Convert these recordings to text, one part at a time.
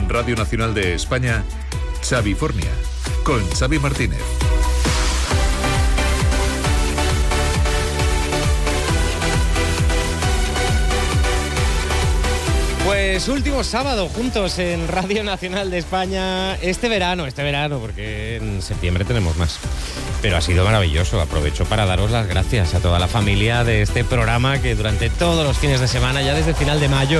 En Radio Nacional de España, Xavifornia, con Xavi Martínez. Pues último sábado juntos en Radio Nacional de España este verano, porque en septiembre tenemos más. Pero ha sido maravilloso. Aprovecho para daros las gracias a toda la familia de este programa que durante todos los fines de semana, ya desde final de mayo,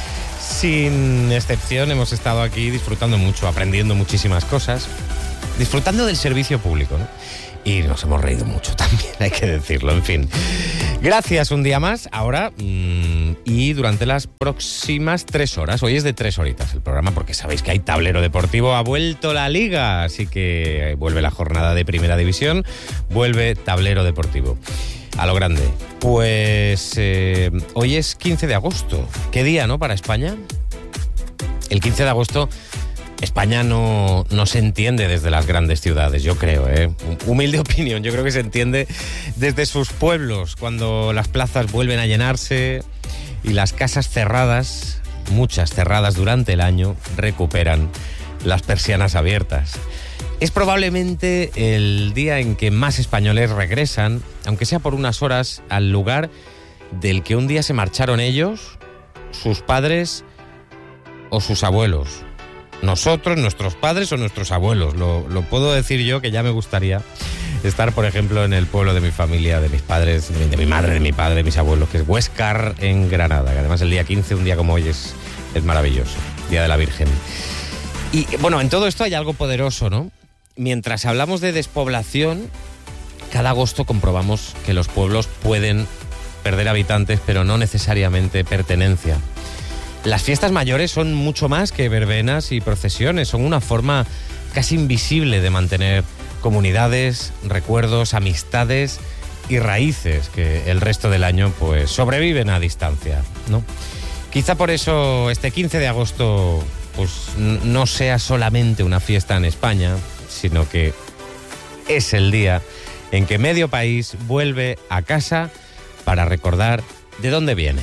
sin excepción, hemos estado aquí disfrutando mucho, aprendiendo muchísimas cosas, disfrutando del servicio público, ¿no? Y nos hemos reído mucho también, hay que decirlo, en fin. Gracias un día más, ahora y durante las próximas 3 horas. Hoy es de 3 horitas el programa porque sabéis que hay tablero deportivo, ha vuelto la Liga, así que vuelve la jornada de Primera División, vuelve tablero deportivo. A lo grande. Pues hoy es 15 de agosto. ¿Qué día, no, para España? El 15 de agosto... España no se entiende desde las grandes ciudades, yo creo, humilde opinión, yo creo que se entiende desde sus pueblos, cuando las plazas vuelven a llenarse y las casas cerradas, muchas cerradas durante el año, recuperan las persianas abiertas. Es probablemente el día en que más españoles regresan, aunque sea por unas horas, al lugar del que un día se marcharon ellos, sus padres o sus abuelos. Nosotros, nuestros padres o nuestros abuelos. Lo puedo decir yo, que ya me gustaría estar, por ejemplo, en el pueblo de mi familia, de mis padres, de mi madre, de mi padre, de mis abuelos, que es Huéscar, en Granada, que además el día 15, un día como hoy, es maravilloso, Día de la Virgen. Y bueno, en todo esto hay algo poderoso, ¿no? Mientras hablamos de despoblación, cada agosto comprobamos que los pueblos pueden perder habitantes, pero no necesariamente pertenencia. Las fiestas mayores son mucho más que verbenas y procesiones, son una forma casi invisible de mantener comunidades, recuerdos, amistades y raíces que el resto del año pues sobreviven a distancia, ¿no? Quizá por eso este 15 de agosto pues no sea solamente una fiesta en España, sino que es el día en que medio país vuelve a casa para recordar de dónde viene.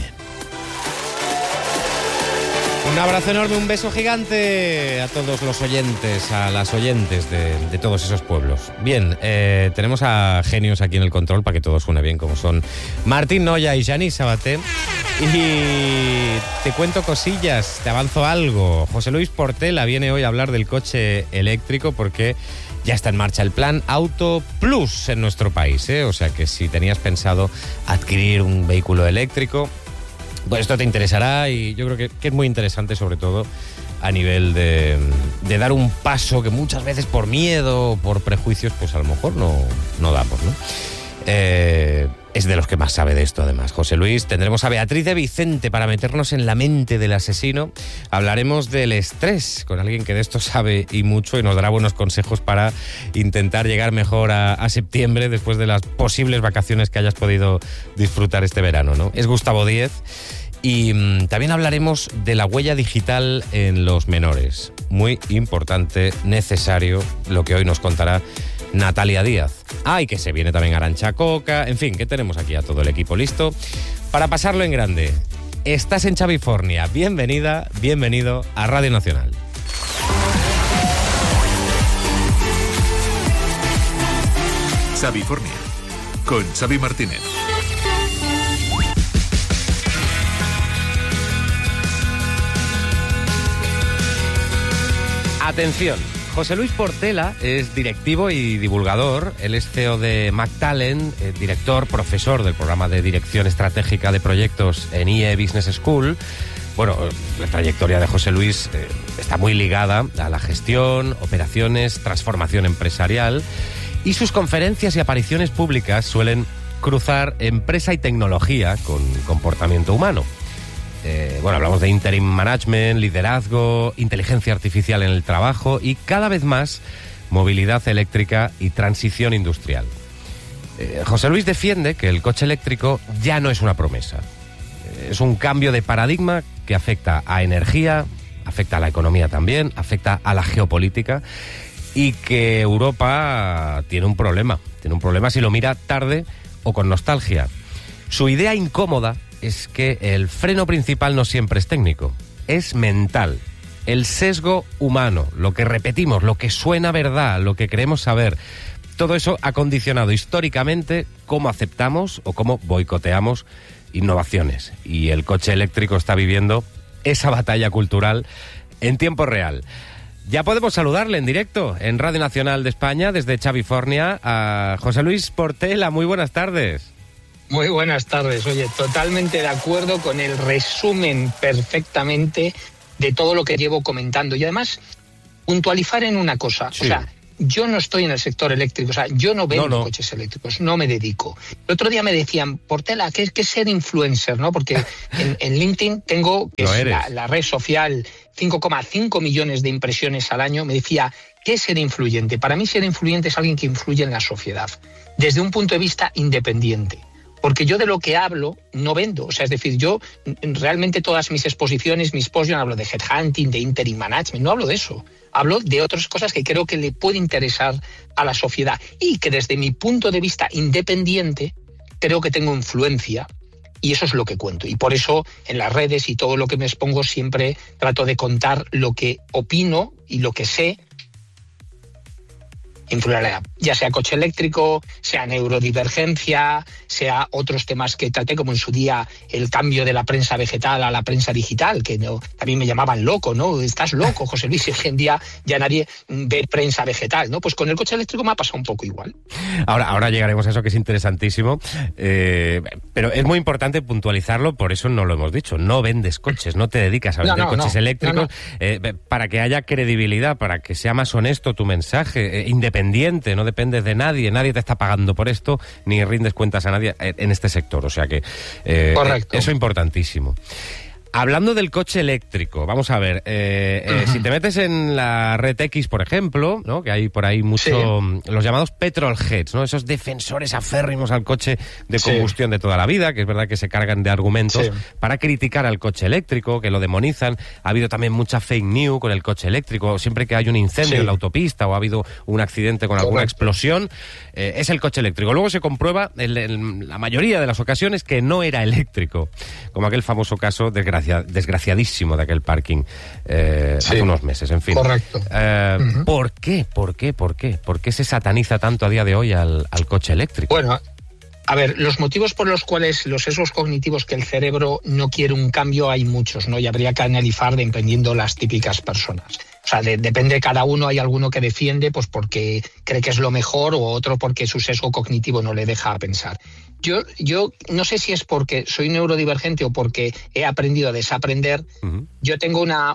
Un abrazo enorme, un beso gigante a todos los oyentes, a las oyentes de todos esos pueblos. Bien, tenemos a genios aquí en el control para que todo suene bien, como son Martín Noya y Jani Sabaté. Y te cuento cosillas, te avanzo algo. José Luis Portela viene hoy a hablar del coche eléctrico porque ya está en marcha el plan Auto Plus en nuestro país, O sea que si tenías pensado adquirir un vehículo eléctrico, pues esto te interesará y yo creo que es muy interesante, sobre todo a nivel de dar un paso que muchas veces por miedo o por prejuicios pues a lo mejor no damos, ¿no? Es de los que más sabe de esto, además, José Luis. Tendremos a Beatriz de Vicente para meternos en la mente del asesino. Hablaremos del estrés con alguien que de esto sabe y mucho y nos dará buenos consejos para intentar llegar mejor a septiembre después de las posibles vacaciones que hayas podido disfrutar este verano, ¿no? Es Gustavo Díez. Y también hablaremos de la huella digital en los menores. Muy importante, necesario, lo que hoy nos contará Natalia Díaz. Y que se viene también Arantxa Coca. En fin, que tenemos aquí a todo el equipo listo para pasarlo en grande. Estás en Xavifornia. Bienvenida, bienvenido a Radio Nacional. Xavifornia, con Xavi Martínez. Atención, José Luis Portela es directivo y divulgador. Él es CEO de McTalent, director, profesor del programa de Dirección Estratégica de Proyectos en IE Business School. Bueno, la trayectoria de José Luis está muy ligada a la gestión, operaciones, transformación empresarial, y sus conferencias y apariciones públicas suelen cruzar empresa y tecnología con comportamiento humano. Hablamos de interim management, liderazgo, inteligencia artificial en el trabajo y cada vez más movilidad eléctrica y transición industrial. José Luis defiende que el coche eléctrico ya no es una promesa. Es un cambio de paradigma que afecta a energía, afecta a la economía también, afecta a la geopolítica y que Europa tiene un problema si lo mira tarde o con nostalgia. Su idea incómoda es que el freno principal no siempre es técnico, es mental. el sesgo humano, lo que repetimos, lo que suena verdad, lo que creemos saber. Todo eso ha condicionado históricamente cómo aceptamos o cómo boicoteamos innovaciones. Y el coche eléctrico está viviendo esa batalla cultural en tiempo real. Ya podemos saludarle en directo en Radio Nacional de España desde Chavifornia a José Luis Portela. Muy buenas tardes. Muy buenas tardes. Oye, totalmente de acuerdo con el resumen perfectamente de todo lo que llevo comentando. Y además, puntualizar en una cosa. Sí. O sea, yo no estoy en el sector eléctrico, o sea, yo no vendo coches eléctricos, no me dedico. El otro día me decían, Portela, ¿qué es ser influencer? ¿No? Porque en LinkedIn tengo, que es la red social, 5,5 millones de impresiones al año. Me decía, ¿qué es ser influyente? Para mí ser influyente es alguien que influye en la sociedad, desde un punto de vista independiente. Porque yo de lo que hablo no vendo. O sea, es decir, yo realmente todas mis exposiciones, mis posts, yo no hablo de headhunting, de interim management, no hablo de eso. Hablo de otras cosas que creo que le puede interesar a la sociedad y que desde mi punto de vista independiente creo que tengo influencia y eso es lo que cuento. Y por eso en las redes y todo lo que me expongo siempre trato de contar lo que opino y lo que sé. Influirá, ya sea coche eléctrico, sea neurodivergencia, sea otros temas que traté, como en su día el cambio de la prensa vegetal a la prensa digital, que no, también me llamaban loco, ¿no? Estás loco, José Luis, hoy en día ya nadie ve prensa vegetal, ¿no? Pues con el coche eléctrico me ha pasado un poco igual. Ahora llegaremos a eso, que es interesantísimo, pero es muy importante puntualizarlo, por eso no lo hemos dicho, no vendes coches, no te dedicas a vender coches eléctricos, para que haya credibilidad, para que sea más honesto tu mensaje, independiente, no dependes de nadie te está pagando por esto, ni rindes cuentas a nadie en este sector, o sea que correcto. Eso es importantísimo. Hablando del coche eléctrico, vamos a ver, si te metes en la red X, por ejemplo, ¿no? Que hay por ahí mucho, los llamados petrolheads, ¿no? Esos defensores aférrimos al coche de combustión de toda la vida, que es verdad que se cargan de argumentos para criticar al coche eléctrico, que lo demonizan. Ha habido también mucha fake news con el coche eléctrico. Siempre que hay un incendio en la autopista o ha habido un accidente con alguna explosión, es el coche eléctrico. Luego se comprueba en la mayoría de las ocasiones que no era eléctrico, como aquel famoso caso desgraciadísimo de aquel parking hace unos meses, en fin. Correcto. ¿Por qué? ¿Por qué se sataniza tanto a día de hoy al coche eléctrico? Bueno, a ver, los motivos por los cuales los sesgos cognitivos que el cerebro no quiere un cambio hay muchos, ¿no? Y habría que analizar dependiendo las típicas personas. O sea, depende de cada uno. Hay alguno que defiende pues porque cree que es lo mejor o otro porque su sesgo cognitivo no le deja pensar. Yo no sé si es porque soy neurodivergente o porque he aprendido a desaprender. Yo tengo una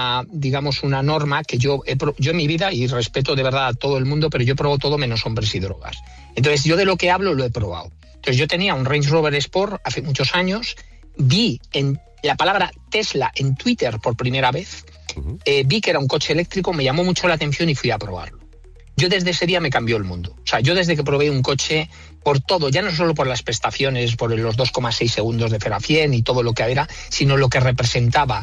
norma que yo en mi vida, y respeto de verdad a todo el mundo, pero yo pruebo todo menos hombres y drogas. Entonces yo de lo que hablo lo he probado. Entonces yo tenía un Range Rover Sport hace muchos años, vi en la palabra Tesla en Twitter por primera vez, vi que era un coche eléctrico, me llamó mucho la atención y fui a probarlo. Yo desde ese día me cambió el mundo. O sea, yo desde que probé un coche, por todo, ya no solo por las prestaciones, por los 2,6 segundos de 0 a 100 y todo lo que era, sino lo que representaba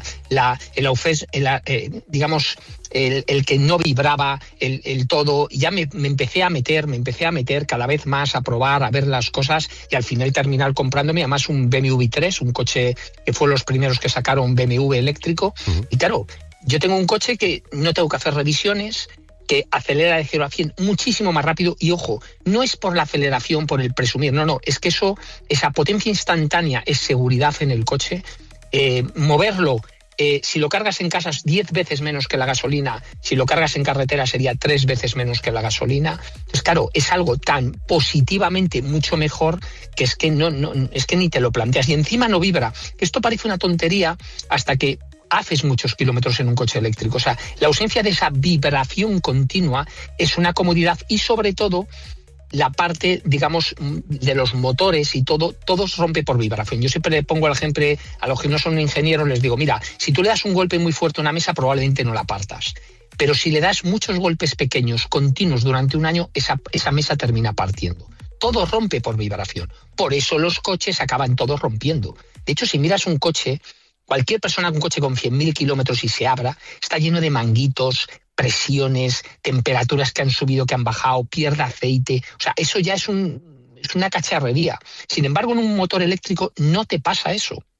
el que no vibraba, el todo. Ya me empecé a meter cada vez más, a probar, a ver las cosas y al final terminar comprándome además un BMW 3, un coche que fue los primeros que sacaron BMW eléctrico. Y claro, yo tengo un coche que no tengo que hacer revisiones, que acelera de 0 a 100 muchísimo más rápido y, ojo, no es por la aceleración, por el presumir, no, es que esa potencia instantánea es seguridad en el coche. Moverlo, si lo cargas en casa es 10 veces menos que la gasolina, si lo cargas en carretera sería 3 veces menos que la gasolina. Entonces, claro, es algo tan positivamente mucho mejor que es que es que ni te lo planteas y encima no vibra. Esto parece una tontería hasta que haces muchos kilómetros en un coche eléctrico. O sea, la ausencia de esa vibración continua es una comodidad y sobre todo la parte, digamos, de los motores y todo rompe por vibración. Yo siempre le pongo el ejemplo a los que no son ingenieros, les digo, mira, si tú le das un golpe muy fuerte a una mesa probablemente no la partas. Pero si le das muchos golpes pequeños, continuos durante un año, esa mesa termina partiendo. Todo rompe por vibración. Por eso los coches acaban todos rompiendo. De hecho, si miras un coche, cualquier persona con un coche con 100.000 kilómetros y se abra, está lleno de manguitos, presiones, temperaturas que han subido, que han bajado, pierde aceite. O sea, eso ya es una cacharrería. Sin embargo, en un motor eléctrico no te pasa eso.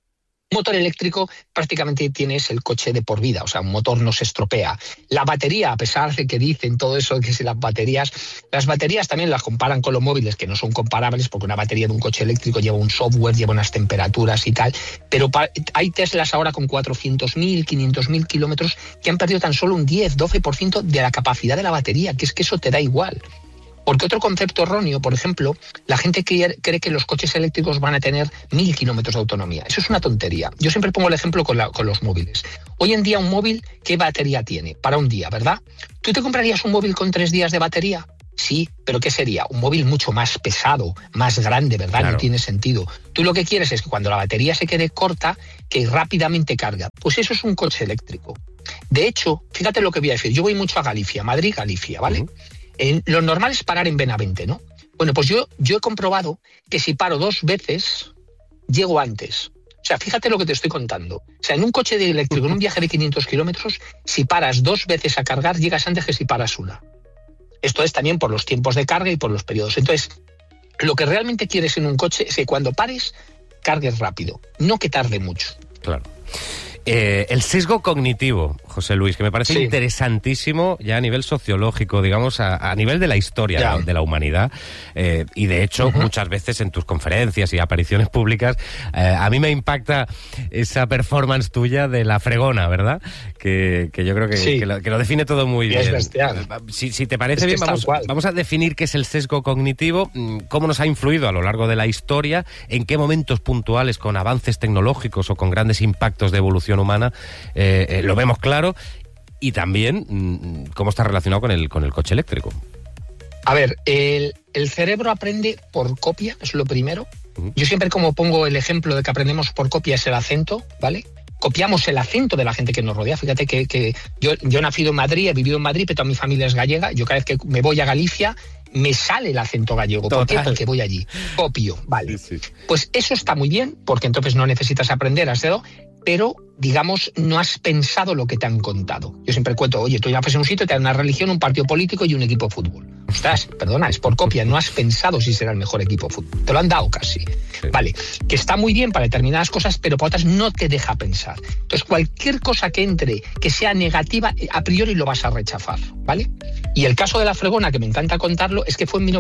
Motor eléctrico prácticamente tienes el coche de por vida, o sea, un motor no se estropea. La batería, a pesar de que dicen todo eso, que si las baterías también las comparan con los móviles, que no son comparables, porque una batería de un coche eléctrico lleva un software, lleva unas temperaturas y tal, pero hay Teslas ahora con 400.000, 500.000 kilómetros que han perdido tan solo un 10, 12% de la capacidad de la batería, que es que eso te da igual. Porque otro concepto erróneo, por ejemplo, la gente cree que los coches eléctricos van a tener 1.000 kilómetros de autonomía. Eso es una tontería. Yo siempre pongo el ejemplo con los móviles. Hoy en día un móvil, ¿qué batería tiene? Para un día, ¿verdad? ¿Tú te comprarías un móvil con 3 días de batería? Sí, pero ¿qué sería? Un móvil mucho más pesado, más grande, ¿verdad? Claro. No tiene sentido. Tú lo que quieres es que cuando la batería se quede corta, que rápidamente carga. Pues eso es un coche eléctrico. De hecho, fíjate lo que voy a decir. Yo voy mucho a Galicia, Madrid-Galicia, ¿vale? Lo normal es parar en Benavente, ¿no? Bueno, pues yo he comprobado que si paro 2 veces, llego antes. O sea, fíjate lo que te estoy contando. O sea, en un coche eléctrico, en un viaje de 500 kilómetros, si paras 2 veces a cargar, llegas antes que si paras una. Esto es también por los tiempos de carga y por los periodos. Entonces, lo que realmente quieres en un coche es que cuando pares, cargues rápido, no que tarde mucho. Claro. El sesgo cognitivo, José Luis, que me parece interesantísimo ya a nivel sociológico, digamos, a nivel de la historia de la humanidad. Y de hecho, muchas veces en tus conferencias y apariciones públicas, a mí me impacta esa performance tuya de la fregona, ¿verdad? Que yo creo que lo define todo muy bien. Es bestial. Si te parece bien, vamos a definir qué es el sesgo cognitivo, cómo nos ha influido a lo largo de la historia, en qué momentos puntuales con avances tecnológicos o con grandes impactos de evolución humana lo vemos claro, y también cómo está relacionado con el coche eléctrico. A ver, el cerebro aprende por copia, es lo primero. Yo siempre, como pongo el ejemplo de que aprendemos por copia, es el acento, ¿vale? Copiamos el acento de la gente que nos rodea. Fíjate que yo he nacido en Madrid, he vivido en Madrid, pero toda mi familia es gallega. Yo cada vez que me voy a Galicia me sale el acento gallego. ¿Por qué? Porque voy allí. Copio, ¿vale? Sí. Pues eso está muy bien, porque entonces no necesitas aprender, has dado, pero, digamos, no has pensado lo que te han contado. Yo siempre cuento, oye, tú llegas a un sitio, te dan una religión, un partido político y un equipo de fútbol. Ostras, perdona, es por copia, no has pensado si será el mejor equipo de fútbol. Te lo han dado casi. Sí. Vale, que está muy bien para determinadas cosas, pero para otras no te deja pensar. Entonces, cualquier cosa que entre, que sea negativa, a priori lo vas a rechazar, ¿vale? Y el caso de la fregona, que me encanta contarlo, es que fue en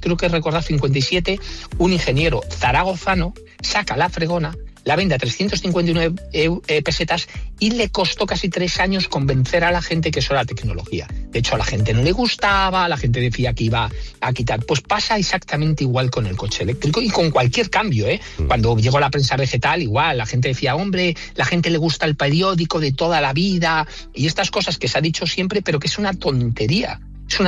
1957, un ingeniero zaragozano saca la fregona, la vende a 359 pesetas y le costó casi 3 años convencer a la gente que eso era tecnología. De hecho, a la gente no le gustaba, la gente decía que iba a quitar. Pues pasa exactamente igual con el coche eléctrico y con cualquier cambio, ¿eh? Cuando llegó la prensa vegetal, igual, la gente decía, hombre, la gente le gusta el periódico de toda la vida y estas cosas que se ha dicho siempre, pero que es una tontería.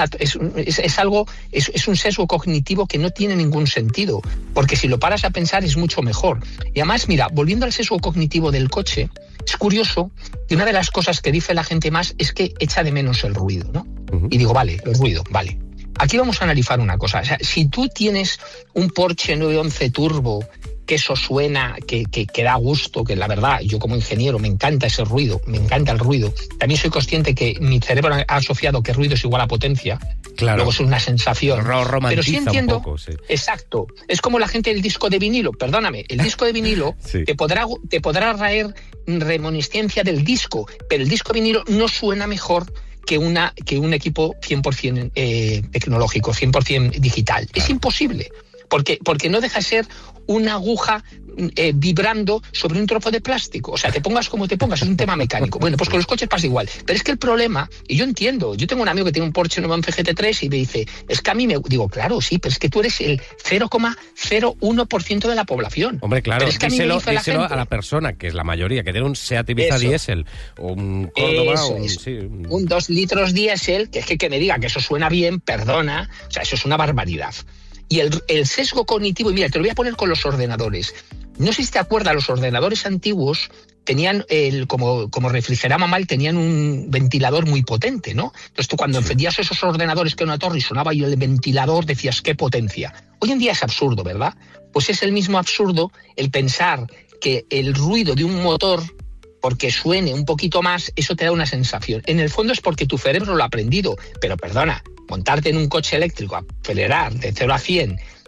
Es un sesgo cognitivo que no tiene ningún sentido, porque si lo paras a pensar es mucho mejor. Y además, mira, volviendo al sesgo cognitivo del coche, es curioso que una de las cosas que dice la gente más es que echa de menos el ruido, ¿no? Y digo, vale, el ruido, vale. Aquí vamos a analizar una cosa. O sea, si tú tienes un Porsche 911 Turbo, que eso suena, que da gusto, que la verdad, yo como ingeniero me encanta ese ruido, me encanta el ruido. También soy consciente que mi cerebro ha asociado que ruido es igual a potencia. Claro. Luego es una sensación. Pero sí entiendo, un poco, sí. Exacto. Es como la gente del disco de vinilo, perdóname, el disco de vinilo sí. te podrá traer reminiscencia del disco, pero el disco de vinilo no suena mejor que un equipo 100% tecnológico, 100% digital. Claro. Es imposible. Porque no deja de ser una aguja vibrando sobre un trozo de plástico. O sea, te pongas como te pongas, es un tema mecánico. Bueno, pues con los coches pasa igual. Pero es que el problema, y yo entiendo, yo tengo un amigo que tiene un Porsche 911 GT3 y me dice, es que a mí digo, claro, sí, pero es que tú eres el 0,01% de la población. Hombre, claro, pero es que díselo a la persona, que es la mayoría, que tiene un Seat Ibiza diésel, o un Córdoba, un 2 litros diésel, que es que me diga que eso suena bien, perdona, o sea, eso es una barbaridad. Y el sesgo cognitivo, y mira, te lo voy a poner con los ordenadores. No sé si te acuerdas, los ordenadores antiguos tenían, como refrigeraba mal, tenían un ventilador muy potente, ¿no? Entonces tú cuando encendías esos ordenadores que era una torre y sonaba y el ventilador, decías, ¡qué potencia! Hoy en día es absurdo, ¿verdad? Pues es el mismo absurdo el pensar que el ruido de un motor, porque suene un poquito más, eso te da una sensación. En el fondo es porque tu cerebro lo ha aprendido, pero perdona, montarte en un coche eléctrico, acelerar de 0 a 100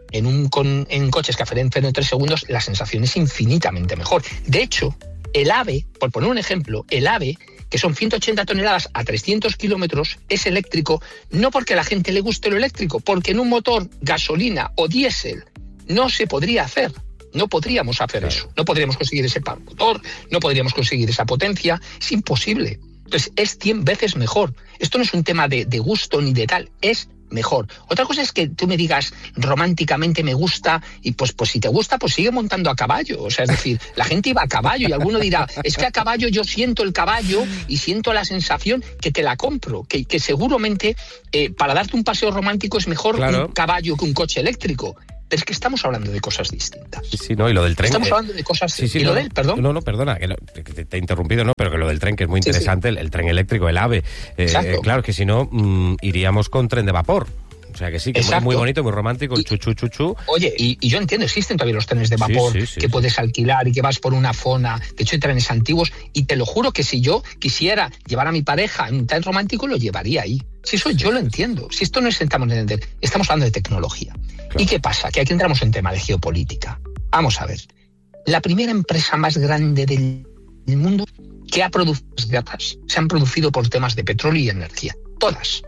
en coches que frenen en 3 segundos, la sensación es infinitamente mejor. De hecho, el AVE, por poner un ejemplo, el AVE, que son 180 toneladas a 300 kilómetros, es eléctrico, no porque a la gente le guste lo eléctrico, porque en un motor gasolina o diésel no se podría hacer. No podríamos hacer eso. No podríamos conseguir ese par motor, no podríamos conseguir esa potencia. Es imposible. Entonces, es 100 veces mejor. Esto no es un tema de gusto ni de tal, es mejor. Otra cosa es que tú me digas románticamente me gusta, y pues si te gusta, pues sigue montando a caballo. O sea, es decir, la gente iba a caballo y alguno dirá, es que a caballo yo siento el caballo y siento la sensación, que te la compro, que seguramente para darte un paseo romántico es mejor un caballo que un coche eléctrico. Pero es que estamos hablando de cosas distintas. Sí, no, y lo del tren... Estamos hablando de cosas... ¿Y lo del, perdón? No, perdona, que te he interrumpido, no, pero que lo del tren, que es muy interesante, el tren eléctrico, el AVE. Claro, que si no, iríamos con tren de vapor. O sea que sí, que es muy bonito, muy romántico, el chu. Oye, y yo entiendo, existen todavía los trenes de vapor que puedes alquilar y que vas por una zona. De hecho, hay trenes antiguos, y te lo juro que si yo quisiera llevar a mi pareja en un tren romántico, lo llevaría ahí. Si eso yo lo entiendo. Si esto no estamos entender, estamos hablando de tecnología. Claro. ¿Y qué pasa? Que aquí entramos en tema de geopolítica. Vamos a ver. La primera empresa más grande del mundo que ha producido guerras se han producido por temas de petróleo y energía. Todas.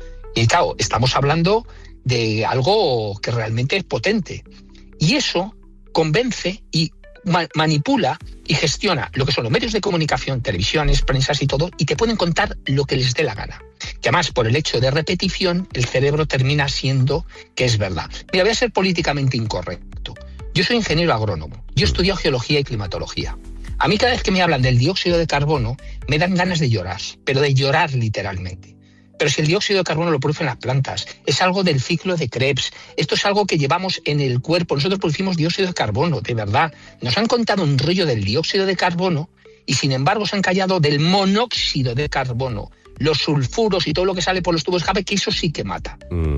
Y claro, estamos hablando de algo que realmente es potente. Y eso convence y manipula y gestiona lo que son los medios de comunicación, televisiones, prensas y todo, y te pueden contar lo que les dé la gana. Que además, por el hecho de repetición, el cerebro termina siendo que es verdad. Mira, voy a ser políticamente incorrecto. Yo soy ingeniero agrónomo. Yo he estudiado geología y climatología. A mí cada vez que me hablan del dióxido de carbono, me dan ganas de llorar, pero de llorar literalmente. Pero si el dióxido de carbono lo producen las plantas, es algo del ciclo de Krebs, esto es algo que llevamos en el cuerpo, nosotros producimos dióxido de carbono, de verdad. Nos han contado un rollo del dióxido de carbono y sin embargo se han callado del monóxido de carbono, los sulfuros y todo lo que sale por los tubos de escape, que eso sí que mata.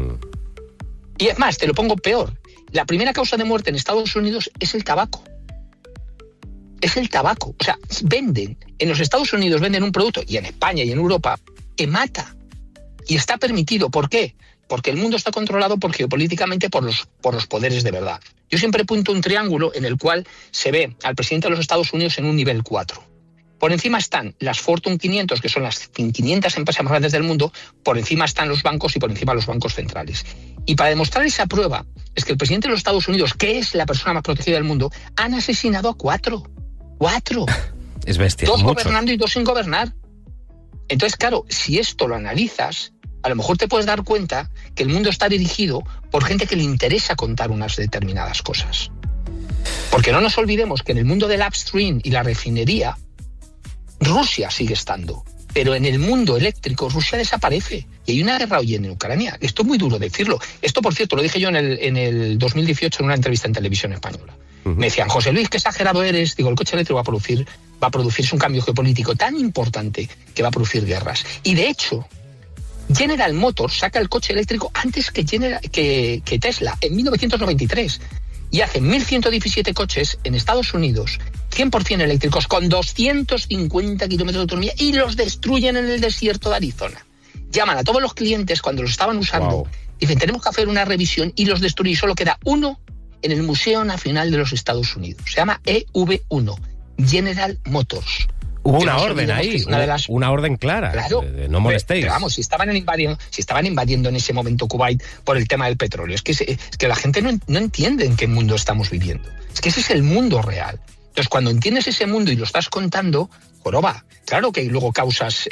Y es más, te lo pongo peor. La primera causa de muerte en Estados Unidos es el tabaco. Es el tabaco. O sea, en los Estados Unidos venden un producto, y en España y en Europa, que mata. Y está permitido. ¿Por qué? Porque el mundo está controlado geopolíticamente por los poderes de verdad. Yo siempre punto un triángulo en el cual se ve al presidente de los Estados Unidos en un nivel 4. Por encima están las Fortune 500, que son las 500 empresas más grandes del mundo, por encima están los bancos y por encima los bancos centrales. Y para demostrar esa prueba es que el presidente de los Estados Unidos, que es la persona más protegida del mundo, han asesinado a 4. 4. Es bestia. 2 gobernando y 2 sin gobernar. Entonces, claro, si esto lo analizas, a lo mejor te puedes dar cuenta que el mundo está dirigido por gente que le interesa contar unas determinadas cosas. Porque no nos olvidemos que en el mundo del upstream y la refinería, Rusia sigue estando, pero en el mundo eléctrico Rusia desaparece. Y hay una guerra hoy en Ucrania. Esto es muy duro decirlo. Esto, por cierto, lo dije yo en el 2018 en una entrevista en televisión española. Me decían, José Luis, qué exagerado eres. Digo, el coche eléctrico va a producir un cambio geopolítico tan importante que va a producir guerras. Y de hecho, General Motors saca el coche eléctrico antes que Tesla, en 1993. Y hacen 1.117 coches en Estados Unidos, 100% eléctricos, con 250 kilómetros de autonomía, y los destruyen en el desierto de Arizona. Llaman a todos los clientes cuando los estaban usando, dicen, tenemos que hacer una revisión, y los destruyen. Solo queda uno en el Museo Nacional de los Estados Unidos. Se llama EV1, General Motors. Hubo una orden ahí, una orden clara, claro, de no molestéis. Pero vamos, si estaban invadiendo en ese momento Kuwait por el tema del petróleo, es que la gente no entiende en qué mundo estamos viviendo. Es que ese es el mundo real. Entonces, cuando entiendes ese mundo y lo estás contando, joroba. Claro que luego causas,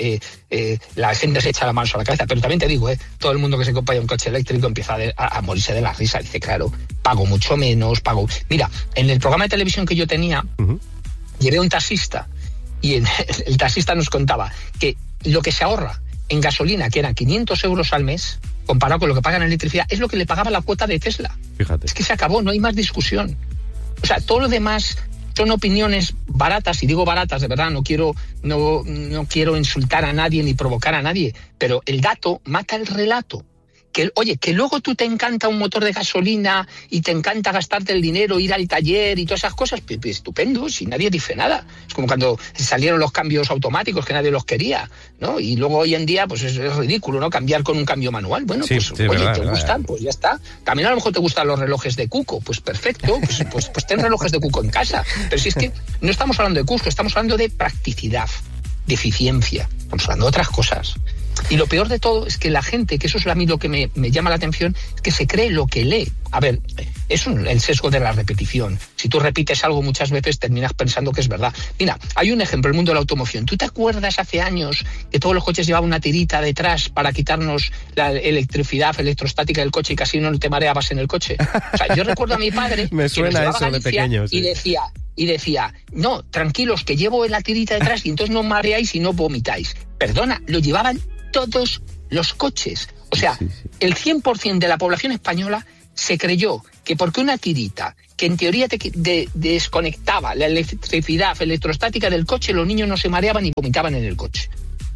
la gente se echa la mano a la cabeza, pero también te digo, todo el mundo que se compra un coche eléctrico empieza a morirse de la risa. Dice, claro, pago mucho menos, Mira, en el programa de televisión que yo tenía, llevé a un taxista, y el taxista nos contaba que lo que se ahorra en gasolina, que eran 500 euros al mes, comparado con lo que pagan en electricidad, es lo que le pagaba la cuota de Tesla. Fíjate. Es que se acabó, no hay más discusión. O sea, todo lo demás son opiniones baratas, y digo baratas, de verdad, no quiero insultar a nadie ni provocar a nadie, pero el dato mata el relato. que luego tú te encanta un motor de gasolina y te encanta gastarte el dinero, ir al taller y todas esas cosas, pues estupendo, si nadie dice nada. Es como cuando salieron los cambios automáticos que nadie los quería, ¿no? Y luego hoy en día pues es ridículo, ¿no? Cambiar con un cambio manual. Bueno, sí, pues oye, verdad, ¿te gustan? Pues ya está. También a lo mejor te gustan los relojes de cuco, pues perfecto, pues ten relojes de cuco en casa. Pero si es que no estamos hablando de cuco, estamos hablando de practicidad, de eficiencia, estamos hablando de otras cosas. Y lo peor de todo es que la gente, que eso es a mí lo que me llama la atención, es que se cree lo que lee. A ver, es el sesgo de la repetición. Si tú repites algo muchas veces, terminas pensando que es verdad. Mira, hay un ejemplo, el mundo de la automoción. ¿Tú te acuerdas hace años que todos los coches llevaban una tirita detrás para quitarnos la electricidad electrostática del coche y casi no te mareabas en el coche? O sea, yo recuerdo a mi padre me suena eso de pequeño, sí. y decía, no, tranquilos, que llevo la tirita detrás y entonces no mareáis y no vomitáis. Perdona, lo llevaban todos los coches. O sea, el 100% de la población española se creyó que porque una tirita que en teoría desconectaba la electricidad electrostática del coche, los niños no se mareaban ni vomitaban en el coche.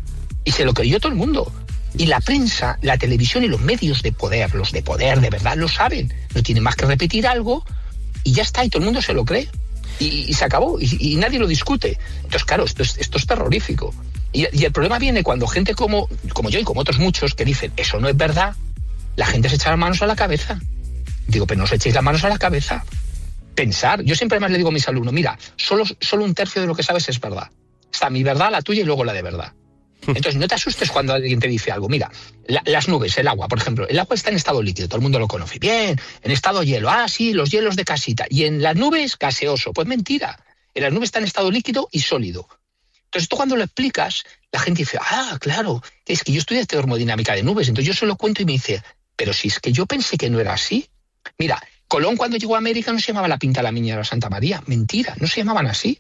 Y se lo creyó todo el mundo. Y la prensa, la televisión y los medios de poder, los de poder de verdad lo saben. No tienen más que repetir algo y ya está, y todo el mundo se lo cree. Y se acabó, y nadie lo discute. Entonces, claro, esto es terrorífico. Y el problema viene cuando gente como yo y como otros muchos que dicen, eso no es verdad, la gente se echa las manos a la cabeza. Digo, pero no os echéis las manos a la cabeza. Pensar. Yo siempre además le digo a mis alumnos, mira, solo un tercio de lo que sabes es verdad. Está mi verdad, la tuya y luego la de verdad. Entonces, no te asustes cuando alguien te dice algo. Mira, las nubes, el agua, por ejemplo. El agua está en estado líquido, todo el mundo lo conoce. Bien, en estado hielo. Ah, sí, los hielos de casita. Y en las nubes, gaseoso. Pues mentira. En las nubes está en estado líquido y sólido. Entonces, tú cuando lo explicas, la gente dice, ah, claro, es que yo estudié termodinámica de nubes. Entonces yo se lo cuento y me dice, pero si es que yo pensé que no era así. Mira, Colón cuando llegó a América no se llamaba la Pinta, la Miña de la Santa María. Mentira, no se llamaban así.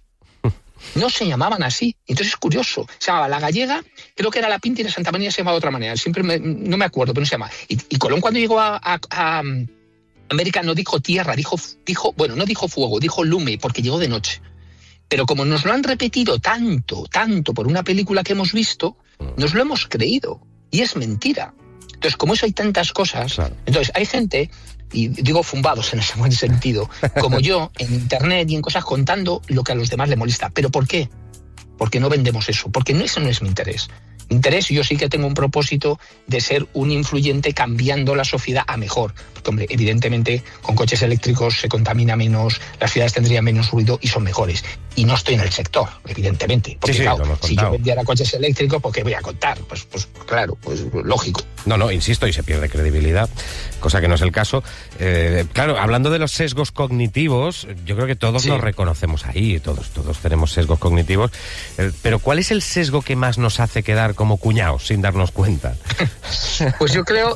No se llamaban así. Entonces es curioso. Se llamaba la Gallega, creo que era la Pinta y la Santa María se llamaba de otra manera. No me acuerdo, pero no se llama. Y Colón cuando llegó a América no dijo tierra, no dijo fuego, dijo lume, porque llegó de noche. Pero como nos lo han repetido tanto por una película que hemos visto, nos lo hemos creído. Y es mentira. Entonces, como eso hay tantas cosas, claro. Entonces hay gente, y digo fumbados en ese buen sentido, como yo, en internet y en cosas contando lo que a los demás les molesta. ¿Pero por qué? Porque no vendemos eso, porque ese no es mi interés. Mi interés, yo sí que tengo un propósito de ser un influyente cambiando la sociedad a mejor. Porque, hombre, evidentemente, con coches eléctricos se contamina menos, las ciudades tendrían menos ruido y son mejores. Y no estoy en el sector, evidentemente. Porque, claro, si yo vendiera coches eléctricos, ¿por qué voy a contar? Pues claro, pues lógico. No, insisto, y se pierde credibilidad, cosa que no es el caso. Claro, hablando de los sesgos cognitivos, yo creo que todos nos reconocemos ahí, todos tenemos sesgos cognitivos, pero ¿cuál es el sesgo que más nos hace quedar como cuñados sin darnos cuenta? Pues yo creo,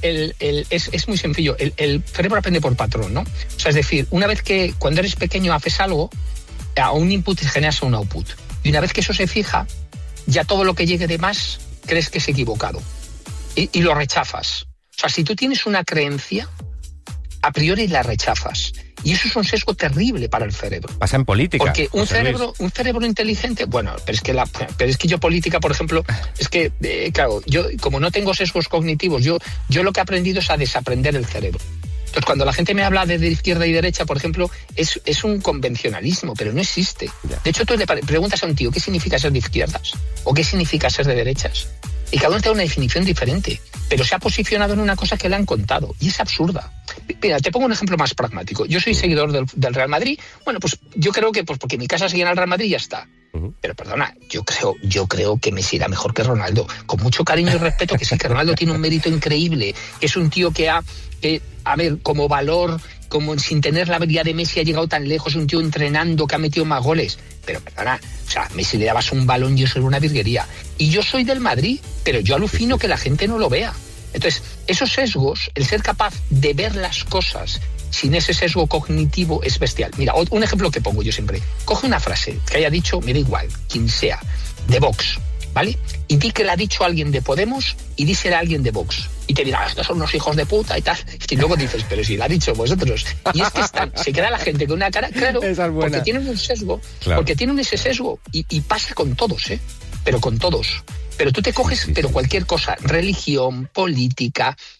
es muy sencillo, el cerebro aprende por patrón, ¿no? O sea, es decir, una vez que cuando eres pequeño haces algo, a un input generas un output. Y una vez que eso se fija, ya todo lo que llegue de más crees que es equivocado. Y lo rechazas. O sea, si tú tienes una creencia, a priori la rechazas. Y eso es un sesgo terrible para el cerebro. Pasa en política. Porque un cerebro inteligente, bueno, pero es que yo política, por ejemplo, es que, claro, yo como no tengo sesgos cognitivos, yo lo que he aprendido es a desaprender el cerebro. Entonces, cuando la gente me habla de izquierda y derecha, por ejemplo, es un convencionalismo, pero no existe. De hecho, tú le preguntas a un tío, ¿qué significa ser de izquierdas? ¿O qué significa ser de derechas? Y cada uno tiene una definición diferente, pero se ha posicionado en una cosa que le han contado, y es absurda. Mira, te pongo un ejemplo más pragmático. Yo soy seguidor del Real Madrid. Bueno, pues yo creo que porque en mi casa seguían al Real Madrid y ya está. Pero perdona, yo creo que Messi era mejor que Ronaldo. Con mucho cariño y respeto, que sí, que Ronaldo tiene un mérito increíble, que es un tío que a ver, como valor, como sin tener la habilidad de Messi ha llegado tan lejos, un tío entrenando que ha metido más goles. Pero perdona, o sea, Messi le dabas un balón y eso era una virguería. Y yo soy del Madrid, pero yo alucino que la gente no lo vea. Entonces, esos sesgos, el ser capaz de ver las cosas sin ese sesgo cognitivo es bestial. Mira, un ejemplo que pongo yo siempre. Coge una frase que haya dicho, me da igual, quien sea, de Vox, ¿vale? Y di que la ha dicho alguien de Podemos y dísela a alguien de Vox. Y te dirá, estos son unos hijos de puta y tal. Y luego dices, pero si la ha dicho vosotros. Y es que se queda la gente con una cara, claro, porque tienen un sesgo, claro. Porque tienen ese sesgo. Y pasa con todos, pero con todos. Pero tú te coges, pero cualquier cosa, religión, política,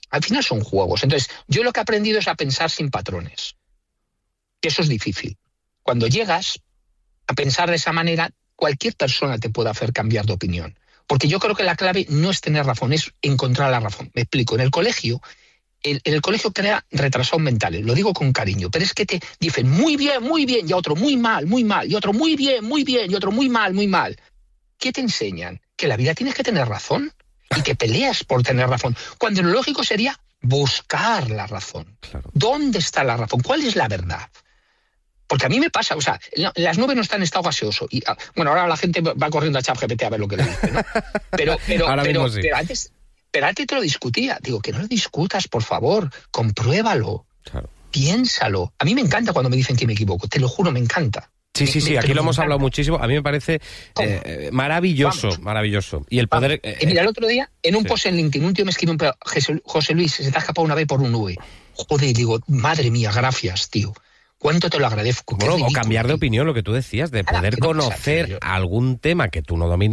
Al final son juegos. Entonces, yo lo que he aprendido es a pensar sin patrones. Que eso es difícil. Cuando llegas a pensar de esa manera, cualquier persona te puede hacer cambiar de opinión. Porque yo creo que la clave no es tener razón, es encontrar la razón. Me explico, en el colegio, el colegio crea retrasados mentales, lo digo con cariño, pero es que te dicen muy bien, y otro muy mal, y otro muy bien, y otro muy mal. ¿Qué te enseñan? Que la vida tienes que tener razón y que peleas por tener razón. Cuando lo lógico sería buscar la razón. Claro. ¿Dónde está la razón? ¿Cuál es la verdad? Porque a mí me pasa, o sea, las nubes no están en estado gaseoso. Y, bueno, ahora la gente va corriendo a ChatGPT a ver lo que le dice, ¿no? Pero antes te lo discutía. Digo, que no lo discutas, por favor. Compruébalo. Claro. Piénsalo. A mí me encanta cuando me dicen que me equivoco. Te lo juro, me encanta. Sí, aquí lo hemos hablado muchísimo. A mí me parece maravilloso. Y el poder... mira, el otro día, en un post en LinkedIn, un tío me escribió, José Luis, se te ha escapado una vez por un nube. Joder, digo, madre mía, gracias, tío. ¿Cuánto te lo agradezco? Bueno, o cambiar de opinión, lo que tú decías, de poder conocer algún tema que tú no dominas